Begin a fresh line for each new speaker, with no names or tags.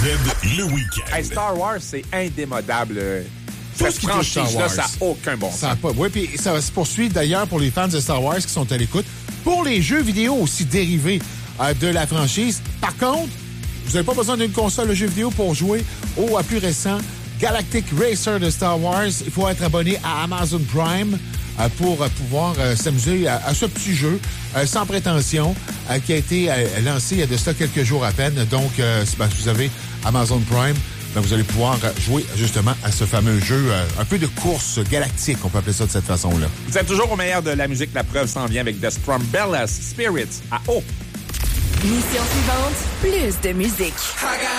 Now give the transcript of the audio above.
le week-end.
Hey, Star Wars, c'est indémodable.
Tout
Cette
ce qui touche Star
franchise-là,
Wars.
ça n'a aucun bon sens.
Oui, puis ça va se poursuivre d'ailleurs pour les fans de Star Wars qui sont à l'écoute. Pour les jeux vidéo aussi dérivés de la franchise. Par contre, vous n'avez pas besoin d'une console de jeux vidéo pour jouer au plus récent Galactic Racer de Star Wars. Il faut être abonné à Amazon Prime pour pouvoir s'amuser à ce petit jeu sans prétention qui a été lancé il y a de cela quelques jours à peine. Donc, si vous avez Amazon Prime, vous allez pouvoir jouer justement à ce fameux jeu, un peu de course galactique, on peut appeler ça de cette façon-là.
Vous êtes toujours au meilleur de la musique. La preuve s'en vient avec The Strumbellas Spirits à eau.
Mission suivante, plus de musique.